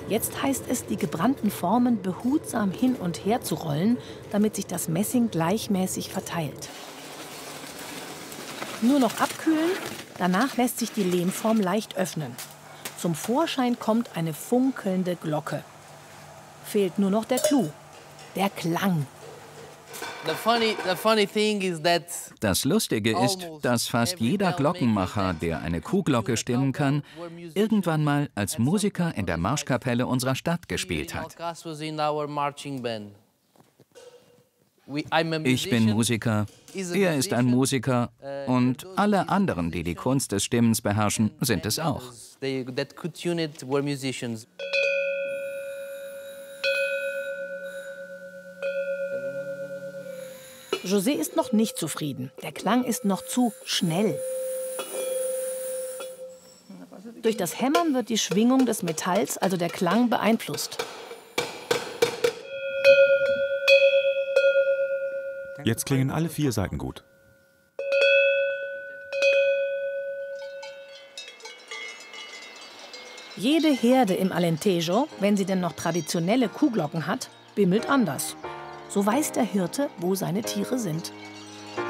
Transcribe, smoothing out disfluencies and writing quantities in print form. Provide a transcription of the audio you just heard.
Jetzt heißt es, die gebrannten Formen behutsam hin und her zu rollen, damit sich das Messing gleichmäßig verteilt. Nur noch abkühlen, danach lässt sich die Lehmform leicht öffnen. Zum Vorschein kommt eine funkelnde Glocke. Fehlt nur noch der Clou, der Klang. Das Lustige ist, dass fast jeder Glockenmacher, der eine Kuhglocke stimmen kann, irgendwann mal als Musiker in der Marschkapelle unserer Stadt gespielt hat. Ich bin Musiker, er ist ein Musiker und alle anderen, die die Kunst des Stimmens beherrschen, sind es auch. José ist noch nicht zufrieden. Der Klang ist noch zu schnell. Durch das Hämmern wird die Schwingung des Metalls, also der Klang, beeinflusst. Jetzt klingen alle 4 Seiten gut. Jede Herde im Alentejo, wenn sie denn noch traditionelle Kuhglocken hat, bimmelt anders. So weiß der Hirte, wo seine Tiere sind.